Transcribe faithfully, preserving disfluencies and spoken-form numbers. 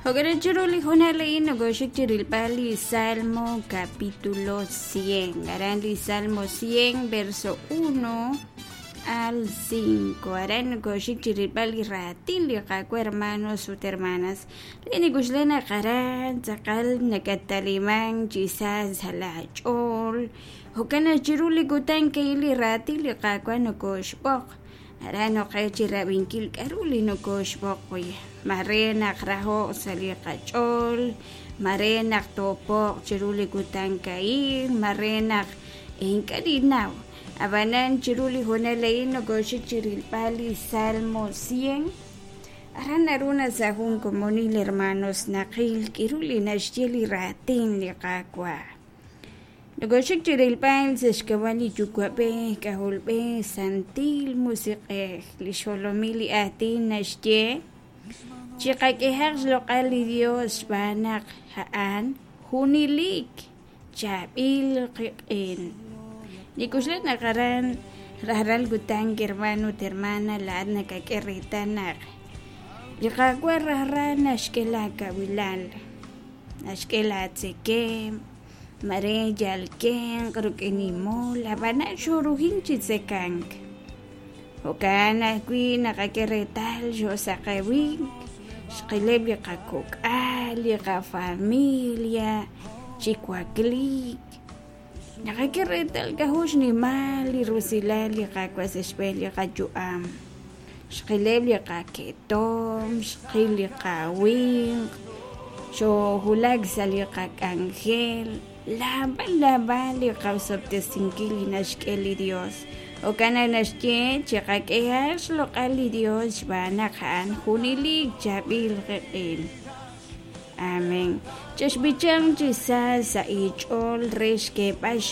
Hogere chiruli honale ino goshik chirilpali Salmo capítulo cien. Arandi Salmo cien verso uno al cinco. Aran goshik chirilpali ratil yaqaku hermanos y hermanas. Leni gushlena qaran zakal nakataliman chisas halachol. Hokana chiruli gutan kaili ratil yaqaku no goshbok. Arano kaya rabinkil karuli no goshbokoy. Marenak raho sali kachol, marenak topok chiruli gutang kain, marenak inkalinaw. Abanan chiruli honalain no goshik chirilpali Salmo cien. Aran aruna sahun komonil hermanos nakil kiruli nashtieli ratin liqaqwa. Nogoshik chirilpal sashkawali chukwape kahulpe santil musique lisholomili atin nashtie. Chikakihak lokali Dios banak haan hunilik chabil qiqin. Nikuslet nakaran rahral gutang hermano hermana laad nakakiritanak. Liqaqwa rahran ashkela kabilal. Ashkela tsekem. Mare jalken krukinimo labana shuruhin chitsekang. Okana kui nakakirital yo sakawing. Shqileb liqakuk al liqa familia chikwaklik. Nakakirital kahush ni mali rusilal liqakwas espel liqa juam. Shqileb liqa ketom, shqil liqa wing. So hulag sa liqa angel. Laban laban liqa usapte singkili nashkeli Dios. O kana nashke chikakehas lokali Dios banakan hunilig jabil qiqin. Amen. Chashbichang chisas sa ichol resh ke